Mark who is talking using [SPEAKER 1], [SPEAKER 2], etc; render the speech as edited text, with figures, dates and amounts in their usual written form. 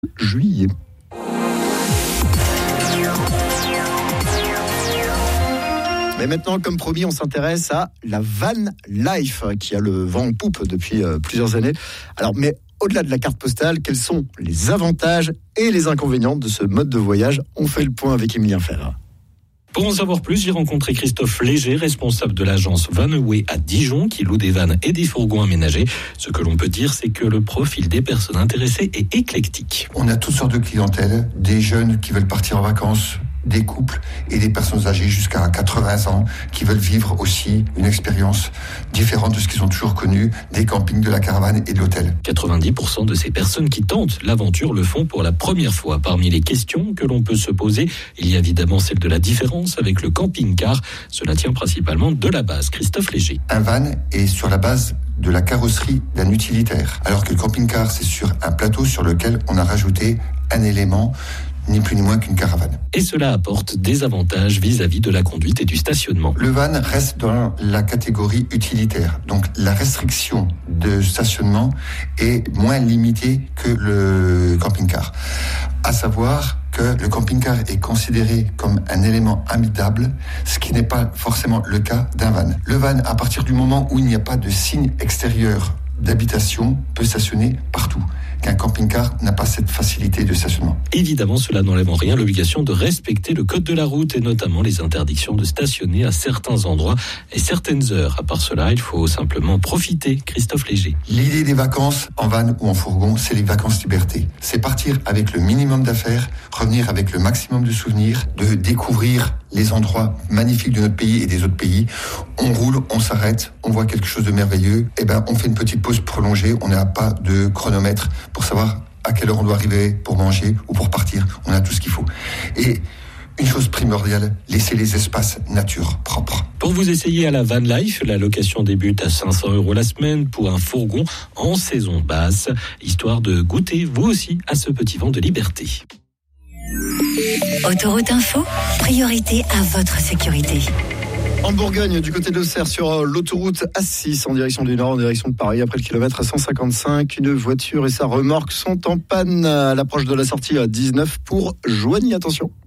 [SPEAKER 1] juillet. Mais maintenant, comme promis, on s'intéresse à la van life qui a le vent en poupe depuis plusieurs années. Alors, mais au-delà de la carte postale, quels sont les avantages et les inconvénients de ce mode de voyage ? On fait le point avec Emilien Ferrat.
[SPEAKER 2] Pour en savoir plus, j'ai rencontré Christophe Léger, responsable de l'agence Vanaway à Dijon, qui loue des vannes et des fourgons aménagés. Ce que l'on peut dire, c'est que le profil des personnes intéressées est éclectique.
[SPEAKER 3] On a toutes sortes de clientèle, des jeunes qui veulent partir en vacances, des couples et des personnes âgées jusqu'à 80 ans qui veulent vivre aussi une expérience différente de ce qu'ils ont toujours connu, des campings, de la caravane et de l'hôtel.
[SPEAKER 2] 90% de ces personnes qui tentent l'aventure le font pour la première fois. Parmi les questions que l'on peut se poser, il y a évidemment celle de la différence avec le camping-car. Cela tient principalement de la base. Christophe Léger.
[SPEAKER 3] Un van est sur la base de la carrosserie d'un utilitaire, alors que le camping-car, c'est sur un plateau sur lequel on a rajouté un élément, ni plus ni moins qu'une caravane.
[SPEAKER 2] Et cela apporte des avantages vis-à-vis de la conduite et du stationnement.
[SPEAKER 3] Le van reste dans la catégorie utilitaire, donc la restriction de stationnement est moins limitée que le camping-car. À savoir que le camping-car est considéré comme un élément habitable, ce qui n'est pas forcément le cas d'un van. Le van, à partir du moment où il n'y a pas de signe extérieur d'habitation, peut stationner partout. Qu'un camping-car n'a pas cette facilité de stationnement.
[SPEAKER 2] Évidemment, cela n'enlève en rien l'obligation de respecter le code de la route et notamment les interdictions de stationner à certains endroits et certaines heures. À part cela, il faut simplement profiter. Christophe Léger.
[SPEAKER 3] L'idée des vacances en van ou en fourgon, c'est les vacances liberté. C'est partir avec le minimum d'affaires, revenir avec le maximum de souvenirs, de découvrir les endroits magnifiques de notre pays et des autres pays. On roule, on s'arrête, on voit quelque chose de merveilleux. On fait une petite pause prolongée. On n'a pas de chronomètre pour savoir à quelle heure on doit arriver pour manger ou pour partir. On a tout ce qu'il faut. Et une chose primordiale, laisser les espaces nature propres.
[SPEAKER 2] Pour vous essayer à la van life, la location débute à 500 € la semaine pour un fourgon en saison basse, histoire de goûter vous aussi à ce petit vent de liberté.
[SPEAKER 4] Autoroute Info, priorité à votre sécurité.
[SPEAKER 1] En Bourgogne, du côté d'Auxerre, sur l'autoroute A6, en direction du nord, en direction de Paris, après le kilomètre 155, une voiture et sa remorque sont en panne à l'approche de la sortie 19 pour Joigny. Attention.